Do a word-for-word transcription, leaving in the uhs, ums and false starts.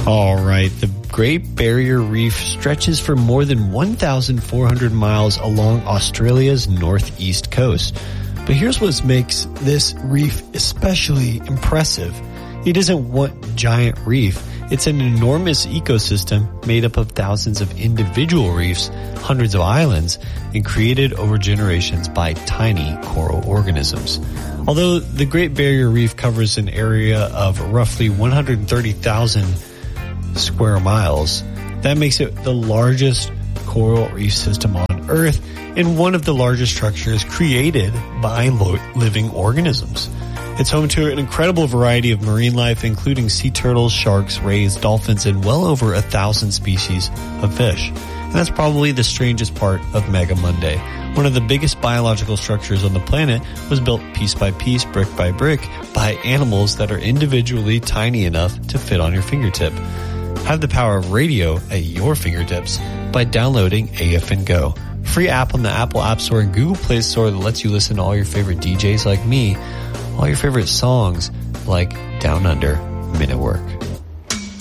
All right. The Great Barrier Reef stretches for more than one thousand four hundred miles along Australia's northeast coast. But here's what makes this reef especially impressive. It isn't one giant reef. It's an enormous ecosystem made up of thousands of individual reefs, hundreds of islands, and created over generations by tiny coral organisms. Although the Great Barrier Reef covers an area of roughly one hundred thirty thousand square miles, that makes it the largest coral reef system on Earth and one of the largest structures created by lo- living organisms. It's home to an incredible variety of marine life, including sea turtles, sharks, rays, dolphins, and well over a thousand species of fish. And that's probably the strangest part of Mega Monday. One of the biggest biological structures on the planet was built piece by piece, brick by brick, by animals that are individually tiny enough to fit on your fingertip. Have the power of radio at your fingertips by downloading A F N Go. Free app on the Apple App Store and Google Play Store that lets you listen to all your favorite D Js like me, all your favorite songs like Down Under, Men at Work.